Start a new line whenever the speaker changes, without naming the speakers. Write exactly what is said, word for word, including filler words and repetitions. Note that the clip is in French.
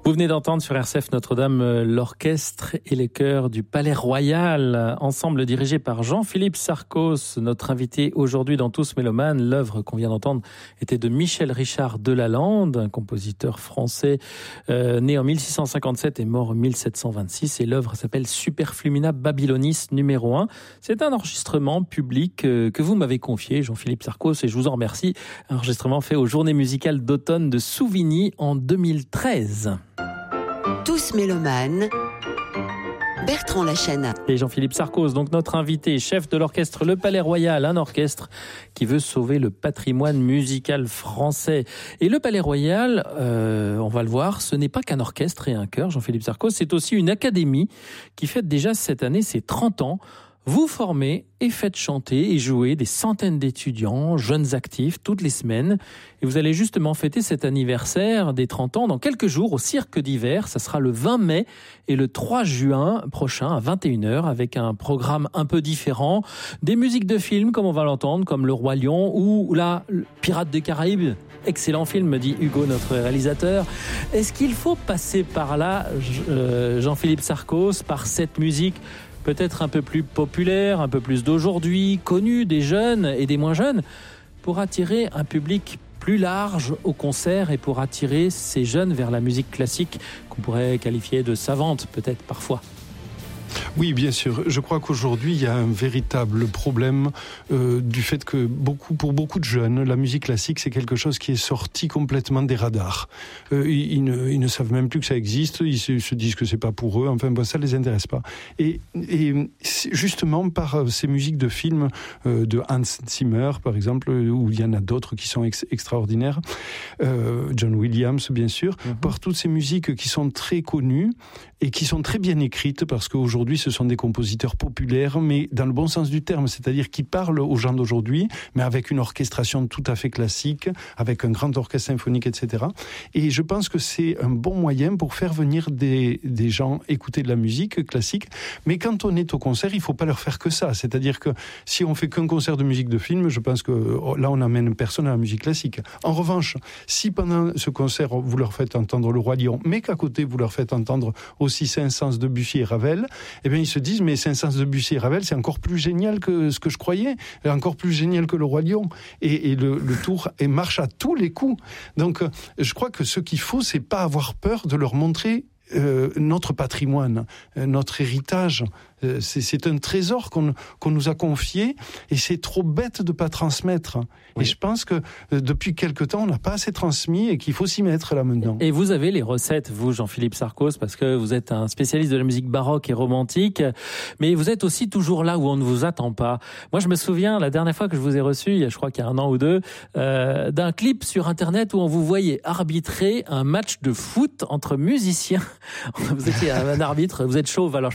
Vous venez d'entendre sur R C F Notre-Dame l'orchestre et les chœurs du Palais Royal, ensemble dirigé par Jean-Philippe Sarcos, notre invité aujourd'hui dans Tous Mélomanes. L'œuvre qu'on vient d'entendre était de Michel Richard de Lalande, un compositeur français euh, né en mille six cent cinquante-sept et mort en mille sept cent vingt-six. Et l'œuvre s'appelle Superflumina Babylonis numéro un. C'est un enregistrement public euh, que vous m'avez confié, Jean-Philippe Sarcos, et je vous en remercie. Un enregistrement fait aux Journées musicales d'automne de Souvigny en deux mille treize.
Tous Mélomanes, Bertrand Lachana.
Et Jean-Philippe Sarcos, donc notre invité, chef de l'orchestre Le Palais Royal, un orchestre qui veut sauver le patrimoine musical français. Et le Palais Royal, euh, on va le voir, ce n'est pas qu'un orchestre et un chœur, Jean-Philippe Sarcos, c'est aussi une académie qui fête déjà cette année ses trente ans. Vous formez et faites chanter et jouer des centaines d'étudiants, jeunes actifs, toutes les semaines. Et vous allez justement fêter cet anniversaire des trente ans dans quelques jours au Cirque d'Hiver. Ça sera le vingt mai et le trois juin prochain à vingt et une heures avec un programme un peu différent. Des musiques de films, comme on va l'entendre, comme Le Roi Lion ou là, Pirates des Caraïbes. Excellent film, me dit Hugo, notre réalisateur. Est-ce qu'il faut passer par là, Jean-Philippe Sarcos, par cette musique peut-être un peu plus populaire, un peu plus d'aujourd'hui, connue des jeunes et des moins jeunes, pour attirer un public plus large au concert et pour attirer ces jeunes vers la musique classique qu'on pourrait qualifier de savante, peut-être parfois?
Oui, bien sûr. Je crois qu'aujourd'hui, il y a un véritable problème euh, du fait que beaucoup, pour beaucoup de jeunes, la musique classique, c'est quelque chose qui est sorti complètement des radars. Euh, ils, ils, ne, ils ne savent même plus que ça existe. Ils se, se disent que c'est pas pour eux. Enfin, bon, ça les intéresse pas. Et, et justement, par ces musiques de films euh, de Hans Zimmer, par exemple, où il y en a d'autres qui sont ex- extraordinaires, euh, John Williams, bien sûr, mm-hmm. par toutes ces musiques qui sont très connues et qui sont très bien écrites, parce qu'aujourd'hui, ce sont des compositeurs populaires, mais dans le bon sens du terme, c'est-à-dire qui parlent aux gens d'aujourd'hui, mais avec une orchestration tout à fait classique, avec un grand orchestre symphonique, et cetera. Et je pense que c'est un bon moyen pour faire venir des, des gens écouter de la musique classique. Mais quand on est au concert, il ne faut pas leur faire que ça. C'est-à-dire que si on fait qu'un concert de musique de film, je pense que là, on n'amène personne à la musique classique. En revanche, si pendant ce concert, vous leur faites entendre Le Roi Lion, mais qu'à côté, vous leur faites entendre aussi Saint-Saëns, Debussy et Ravel, eh bien, ils se disent, mais Saint-Saëns, Debussy et Ravel, c'est encore plus génial que ce que je croyais, encore plus génial que Le Roi Lion. Et, et le, le tour et marche à tous les coups. Donc, je crois que ce qu'il faut, c'est pas avoir peur de leur montrer euh, notre patrimoine, euh, notre héritage. Euh, c'est, c'est un trésor qu'on, qu'on nous a confié et c'est trop bête de pas transmettre. Oui. Et je pense que euh, depuis quelque temps, on n'a pas assez transmis et qu'il faut s'y mettre là maintenant.
Et vous avez les recettes, vous, Jean-Philippe Sarcos, parce que vous êtes un spécialiste de la musique baroque et romantique, mais vous êtes aussi toujours là où on ne vous attend pas. Moi, je me souviens, la dernière fois que je vous ai reçu, il y a, je crois qu'il y a un an ou deux, euh, d'un clip sur Internet où on vous voyait arbitrer un match de foot entre musiciens. Vous étiez un arbitre, vous êtes chauve, alors